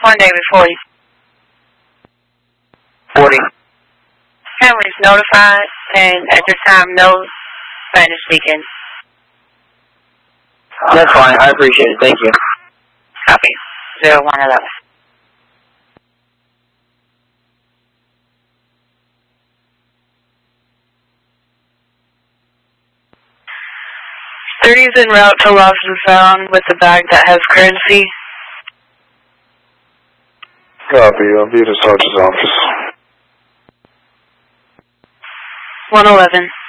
1 David 40. 40. Family is notified, and at this time, no Spanish speaking. That's fine. I appreciate it. Thank you. Copy. 0111. Thirty is en route to Lost and Found with a bag that has currency. Copy. I'll be at the sergeant's office. 111.